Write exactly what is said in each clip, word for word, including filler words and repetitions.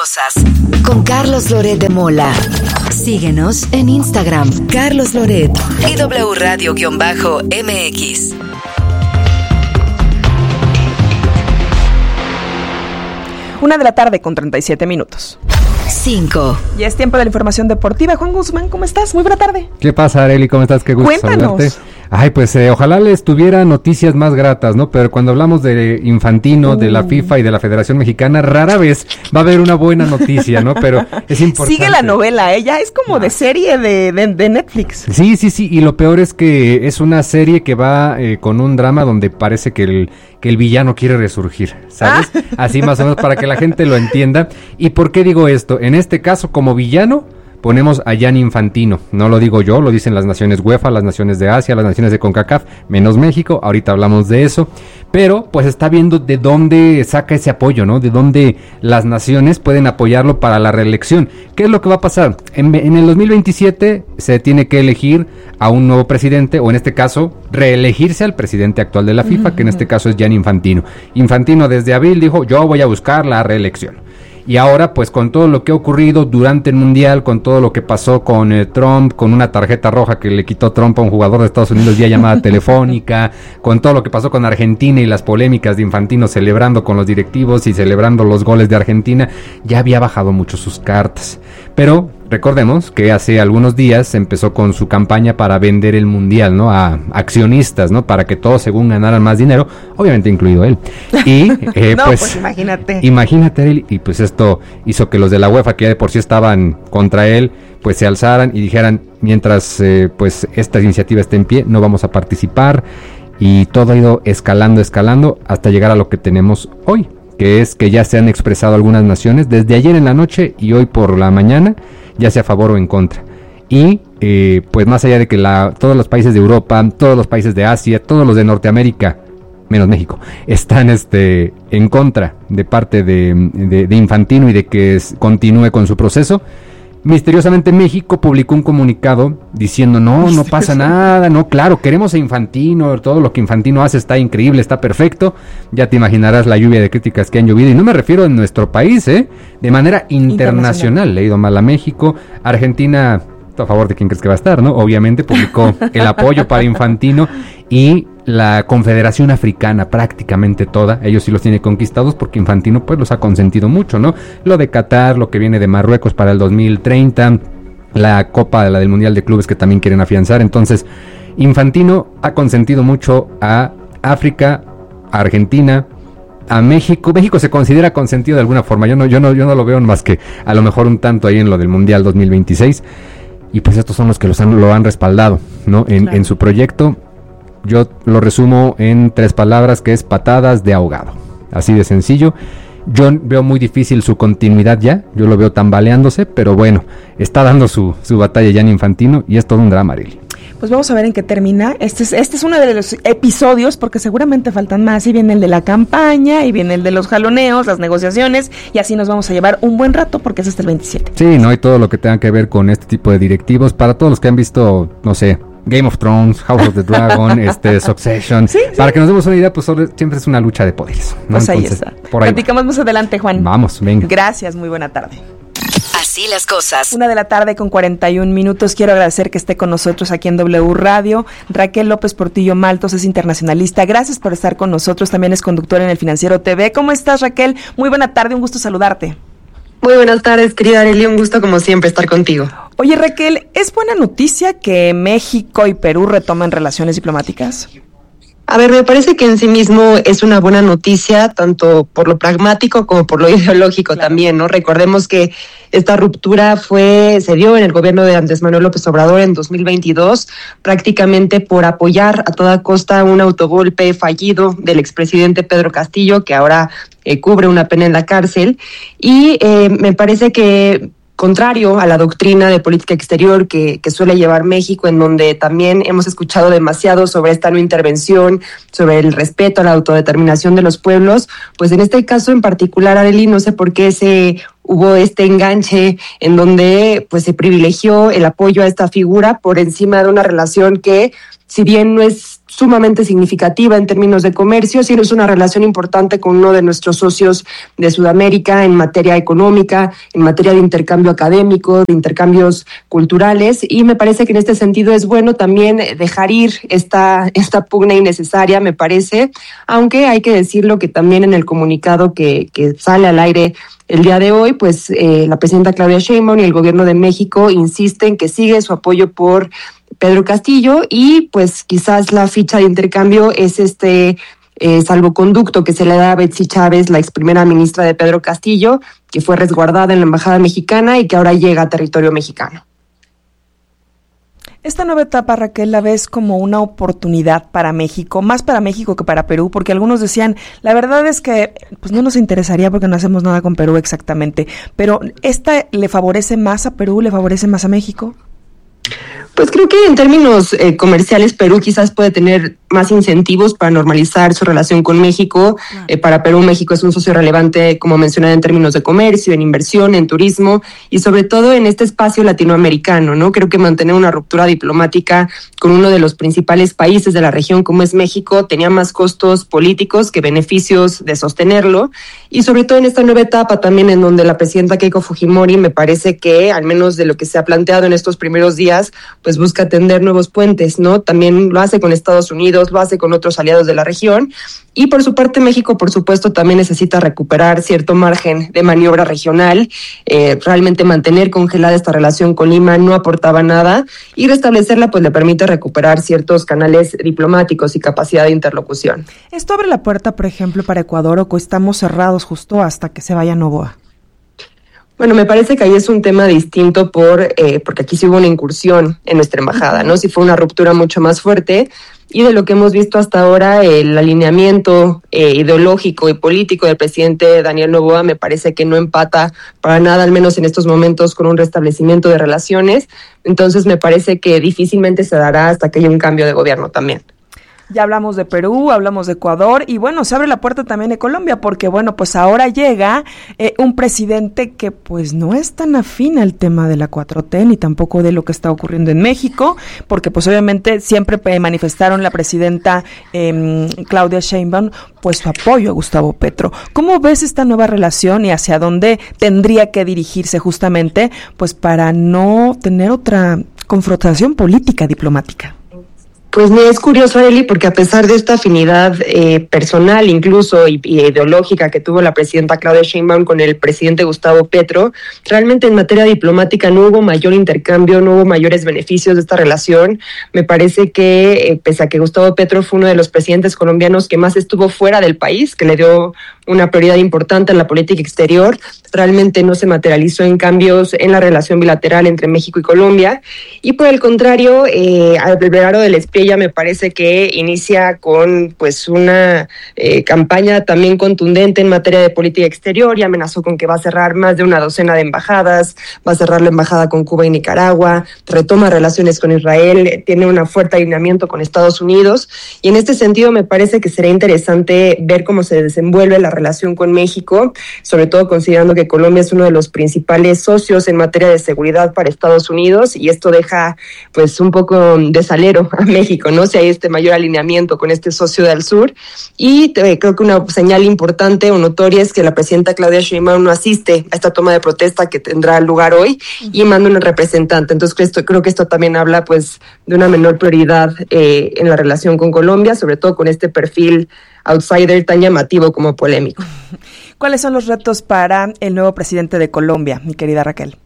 cosas. Con Carlos Loret de Mola. Síguenos en Instagram, Carlos Loret y W Radio-M X. Una de la tarde con treinta y siete minutos. cinco. Ya es tiempo de la información deportiva. Juan Guzmán, ¿cómo estás? Muy buena tarde. ¿Qué pasa, Arely? ¿Cómo estás? Qué gusto Cuéntanos. saludarte. Ay, pues eh, ojalá les tuviera noticias más gratas, ¿no? Pero cuando hablamos de Infantino, uh. de la FIFA y de la Federación Mexicana, rara vez va a haber una buena noticia, ¿no? Pero es importante. Sigue la novela, ella ¿eh? es como ah. de serie de, de, de Netflix. Sí, sí, sí, y lo peor es que es una serie que va eh, con un drama donde parece que el, que el villano quiere resurgir, ¿sabes? Ah. Así más o menos para que la gente lo entienda. ¿Y por qué digo esto? En este caso, como villano, ponemos a Gianni Infantino, no lo digo yo, lo dicen las naciones UEFA, las naciones de Asia, las naciones de CONCACAF, menos México, ahorita hablamos de eso, pero pues está viendo de dónde saca ese apoyo, ¿no? De dónde las naciones pueden apoyarlo para la reelección. ¿Qué es lo que va a pasar? En, en el dos mil veintisiete se tiene que elegir a un nuevo presidente, o en este caso, reelegirse al presidente actual de la FIFA, uh-huh. que en este caso es Gianni Infantino. Infantino desde abril dijo, yo voy a buscar la reelección. Y ahora, pues con todo lo que ha ocurrido durante el Mundial, con todo lo que pasó con eh, Trump, con una tarjeta roja que le quitó Trump a un jugador de Estados Unidos vía llamada telefónica, con todo lo que pasó con Argentina y las polémicas de Infantino celebrando con los directivos y celebrando los goles de Argentina, ya había bajado mucho sus cartas. Pero recordemos que hace algunos días empezó con su campaña para vender el Mundial, ¿no? A accionistas, ¿no? Para que todos según ganaran más dinero, obviamente incluido él. Y eh, no, pues, pues imagínate. Imagínate él, y pues esto hizo que los de la UEFA, que ya de por sí estaban contra él, pues se alzaran y dijeran, mientras eh, pues esta iniciativa esté en pie, no vamos a participar, y todo ha ido escalando, escalando, hasta llegar a lo que tenemos hoy, que es que ya se han expresado algunas naciones, desde ayer en la noche y hoy por la mañana, ya sea a favor o en contra. Y eh, pues más allá de que la, todos los países de Europa, todos los países de Asia, todos los de Norteamérica, menos México, están este en contra de parte de, de, de Infantino y de que es, continúe con su proceso. Misteriosamente México publicó un comunicado diciendo no, no pasa nada, no, claro, queremos a Infantino, todo lo que Infantino hace está increíble, está perfecto. Ya te imaginarás la lluvia de críticas que han llovido, y no me refiero en nuestro país, ¿eh? De manera internacional, internacional. Le ha ido mal a México, Argentina, a favor de quién crees que va a estar, ¿no? Obviamente publicó el apoyo para Infantino, y la Confederación Africana prácticamente toda, ellos sí los tiene conquistados porque Infantino pues los ha consentido mucho, ¿no? Lo de Qatar, lo que viene de Marruecos para el dos mil treinta, la Copa, la del Mundial de Clubes que también quieren afianzar. Entonces Infantino ha consentido mucho a África, a Argentina, a México. México se considera consentido de alguna forma, yo no, yo no, yo no lo veo más que a lo mejor un tanto ahí en lo del Mundial dos mil veintiséis, y pues estos son los que los han, lo han respaldado, ¿no? En, claro. en su proyecto. Yo lo resumo en tres palabras, que es patadas de ahogado. Así de sencillo. Yo veo muy difícil su continuidad ya. Yo lo veo tambaleándose, pero bueno, está dando su, su batalla Gianni Infantino, y es todo un drama, Arely. Pues vamos a ver en qué termina. Este es, este es uno de los episodios, porque seguramente faltan más. Y viene el de la campaña, y viene el de los jaloneos, las negociaciones, y así nos vamos a llevar un buen rato, porque es hasta el veintisiete. Sí, no, y todo lo que tenga que ver con este tipo de directivos, para todos los que han visto, no sé, Game of Thrones, House of the Dragon, este, Succession, sí, sí. Para que nos demos una idea, pues sobre, siempre es una lucha de poderes, ¿no? Pues ahí Entonces, está. Por ahí platicamos más adelante, Juan. Vamos, venga. Gracias, muy buena tarde. Así las cosas. Una de la tarde con cuarenta y un minutos. Quiero agradecer que esté con nosotros aquí en W Radio. Raquel López Portillo Maltos es internacionalista. Gracias por estar con nosotros. También es conductora en El Financiero T V. ¿Cómo estás, Raquel? Muy buena tarde, un gusto saludarte. Muy buenas tardes, querida Arely, un gusto como siempre estar contigo. Oye, Raquel, ¿es buena noticia que México y Perú retomen relaciones diplomáticas? A ver, me parece que en sí mismo es una buena noticia, tanto por lo pragmático como por lo ideológico, claro. También, ¿no? Recordemos que esta ruptura fue, se dio en el gobierno de Andrés Manuel López Obrador en dos mil veintidós, prácticamente por apoyar a toda costa un autogolpe fallido del expresidente Pedro Castillo, que ahora eh, cubre una pena en la cárcel, y eh, me parece que contrario a la doctrina de política exterior que, que suele llevar México, en donde también hemos escuchado demasiado sobre esta no intervención, sobre el respeto a la autodeterminación de los pueblos, pues en este caso en particular, Arely, no sé por qué se hubo este enganche en donde pues se privilegió el apoyo a esta figura por encima de una relación que, si bien no es sumamente significativa en términos de comercio, sino es una relación importante con uno de nuestros socios de Sudamérica en materia económica, en materia de intercambio académico, de intercambios culturales, y me parece que en este sentido es bueno también dejar ir esta, esta pugna innecesaria, me parece, aunque hay que decirlo que también en el comunicado que, que sale al aire el día de hoy, pues eh, la presidenta Claudia Sheinbaum y el gobierno de México insisten que sigue su apoyo por Pedro Castillo y pues quizás la ficha de intercambio es este eh, salvoconducto que se le da a Betsy Chávez, la ex primera ministra de Pedro Castillo, que fue resguardada en la embajada mexicana y que ahora llega a territorio mexicano. Esta nueva etapa, Raquel, la ves como una oportunidad para México, más para México que para Perú, porque algunos decían, la verdad es que pues no nos interesaría porque no hacemos nada con Perú exactamente, pero ¿esta le favorece más a Perú, le favorece más a México? Pues creo que en términos eh, comerciales Perú quizás puede tener más incentivos para normalizar su relación con México. Ah. Eh, para Perú, México es un socio relevante, como mencioné, en términos de comercio, en inversión, en turismo y sobre todo en este espacio latinoamericano, ¿no? Creo que mantener una ruptura diplomática con uno de los principales países de la región como es México tenía más costos políticos que beneficios de sostenerlo y sobre todo en esta nueva etapa también en donde la presidenta Keiko Fujimori me parece que, al menos de lo que se ha planteado en estos primeros días, pues busca tender nuevos puentes, ¿no? También lo hace con Estados Unidos, lo hace con otros aliados de la región y por su parte México, por supuesto, también necesita recuperar cierto margen de maniobra regional, eh, realmente mantener congelada esta relación con Lima no aportaba nada y restablecerla pues le permite recuperar ciertos canales diplomáticos y capacidad de interlocución. ¿Esto abre la puerta, por ejemplo, para Ecuador o estamos cerrados justo hasta que se vaya Noboa? Bueno, me parece que ahí es un tema distinto por eh, porque aquí sí hubo una incursión en nuestra embajada, ¿no? Sí fue una ruptura mucho más fuerte y de lo que hemos visto hasta ahora, el alineamiento eh, ideológico y político del presidente Daniel Noboa me parece que no empata para nada, al menos en estos momentos, con un restablecimiento de relaciones. Entonces me parece que difícilmente se dará hasta que haya un cambio de gobierno también. Ya hablamos de Perú, hablamos de Ecuador y bueno, se abre la puerta también de Colombia porque bueno, pues ahora llega eh, un presidente que pues no es tan afín al tema de la cuatro T ni tampoco de lo que está ocurriendo en México, porque pues obviamente siempre manifestaron la presidenta eh, Claudia Sheinbaum pues su apoyo a Gustavo Petro. ¿Cómo ves esta nueva relación y hacia dónde tendría que dirigirse justamente pues para no tener otra confrontación política diplomática? Pues me es curioso, Eli, porque a pesar de esta afinidad eh, personal incluso y, y ideológica que tuvo la presidenta Claudia Sheinbaum con el presidente Gustavo Petro, realmente en materia diplomática no hubo mayor intercambio, no hubo mayores beneficios de esta relación. Me parece que, eh, pese a que Gustavo Petro fue uno de los presidentes colombianos que más estuvo fuera del país, que le dio una prioridad importante en la política exterior, realmente no se materializó en cambios en la relación bilateral entre México y Colombia. Y por el contrario, eh, Alvarado del Espriella me parece que inicia con pues una eh, campaña también contundente en materia de política exterior y amenazó con que va a cerrar más de una docena de embajadas, va a cerrar la embajada con Cuba y Nicaragua, retoma relaciones con Israel, tiene un fuerte alineamiento con Estados Unidos y en este sentido me parece que será interesante ver cómo se desenvuelve la relación con México, sobre todo considerando que Colombia es uno de los principales socios en materia de seguridad para Estados Unidos y esto deja pues un poco de salero a México, ¿no? Si hay este mayor alineamiento con este socio del sur y te, creo que una señal importante o notoria es que la presidenta Claudia Sheinbaum no asiste a esta toma de protesta que tendrá lugar hoy y manda una representante. Entonces esto, creo que esto también habla pues de una menor prioridad eh, en la relación con Colombia, sobre todo con este perfil outsider tan llamativo como polémico. ¿Cuáles son los retos para el nuevo presidente de Colombia, mi querida Raquel?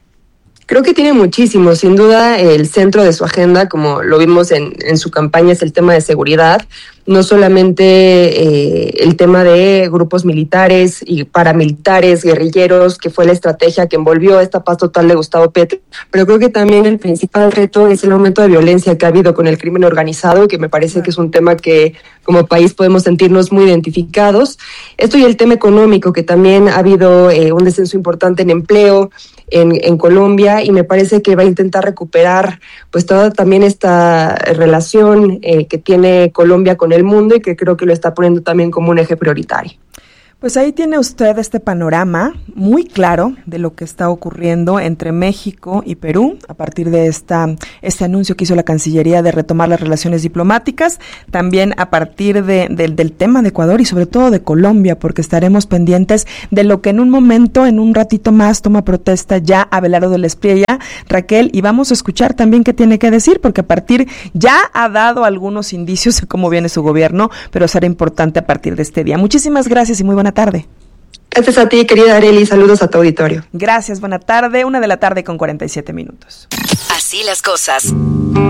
Creo que tiene muchísimo, sin duda el centro de su agenda, como lo vimos en, en su campaña, es el tema de seguridad, no solamente eh, el tema de grupos militares y paramilitares, guerrilleros, que fue la estrategia que envolvió esta paz total de Gustavo Petro, pero creo que también el principal reto es el aumento de violencia que ha habido con el crimen organizado, que me parece que es un tema que como país podemos sentirnos muy identificados. Esto y el tema económico, que también ha habido eh, un descenso importante en empleo, En, en Colombia y me parece que va a intentar recuperar pues toda también esta relación eh, que tiene Colombia con el mundo y que creo que lo está poniendo también como un eje prioritario. Pues ahí tiene usted este panorama muy claro de lo que está ocurriendo entre México y Perú a partir de esta este anuncio que hizo la Cancillería de retomar las relaciones diplomáticas, también a partir de, de, del tema de Ecuador y sobre todo de Colombia, porque estaremos pendientes de lo que en un momento, en un ratito más, toma protesta ya Abelardo del Espriella, Raquel, y vamos a escuchar también qué tiene que decir, porque a partir ya ha dado algunos indicios de cómo viene su gobierno, pero será importante a partir de este día. Muchísimas gracias y muy buena tarde. Gracias a ti, querida Arely, saludos a tu auditorio. Gracias, buena tarde, una de la tarde con cuarenta y siete minutos. Así las cosas.